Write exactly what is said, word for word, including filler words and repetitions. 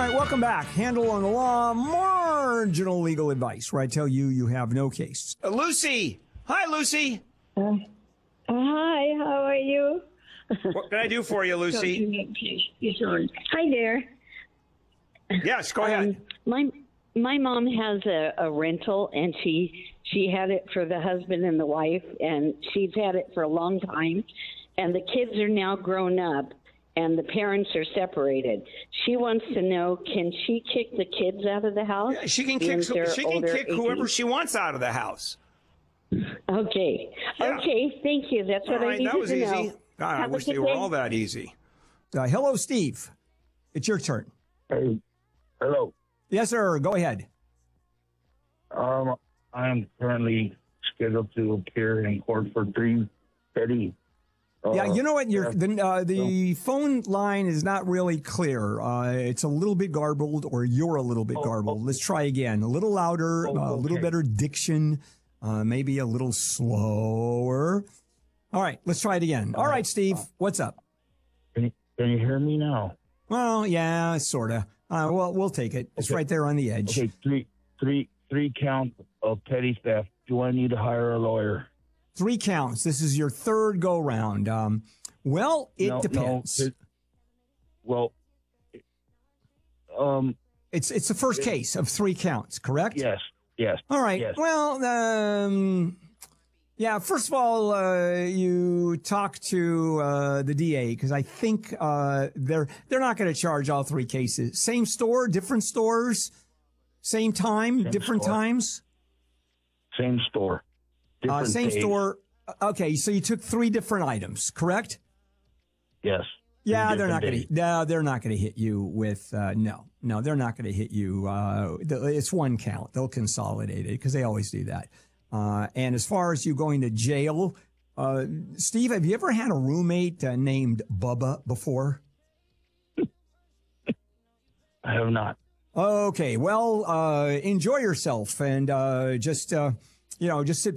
right, welcome back. Handle on the Law, marginal legal advice, where I tell you you have no case. Uh, Lucy! Hi, Lucy! Uh, hi, how are you? What can I do for you, Lucy? Hi there. Yes, go ahead. Um, my my mom has a, a rental, and she she had it for the husband and the wife, and she's had it for a long time. And the kids are now grown up, and the parents are separated. She wants to know, can she kick the kids out of the house? Yeah, she can kick. Since She they're can older, kick whoever eighteen? she wants out of the house. Okay. Yeah. Okay. Thank you. That's what All I right, needed that was to easy. know. God, I Have a wish they good were day. all that easy. Uh, hello, Steve. It's your turn. Hey, hello. Yes, sir. Go ahead. Um, I am currently scheduled to appear in court for three petty. Uh, Yeah, you know what? Your theft. the uh, the phone line is not really clear. Uh, it's a little bit garbled, or you're a little bit Oh, garbled. oh. Let's try again. A little louder, Oh, uh, a little okay. better diction, uh, maybe a little slower. All right, let's try it again. All right, Steve, what's up? Can you, can you hear me now? Well, yeah, sorta. Uh, well, we'll take it. It's Okay. right there on the edge. Okay, three, three, three counts of petty theft. Do I need to hire a lawyer? Three counts. This is your third go round. Um, well, it No, no, depends. it- well, um, it's it's the first case of three counts, correct? yes, yes. All right. Yes. Well, um, yeah. First of all, uh, you talk to uh, the D A, because I think uh, they're they're not going to charge all three cases. Same store, different stores, same time, Same different store. times. Same store. Uh, Different same days. store. Okay, so you took three different items, correct? Yes. Yeah, Three they're not different going days. to. No, they're not going to hit you with. Uh, no, no, they're not going to hit you. Uh, the, it's one count. They'll consolidate it because they always do that. Uh, and as far as you going to jail, uh, Steve, have you ever had a roommate uh, named Bubba before? I have not. Okay, well, uh, enjoy yourself and uh, just uh, you know, just sit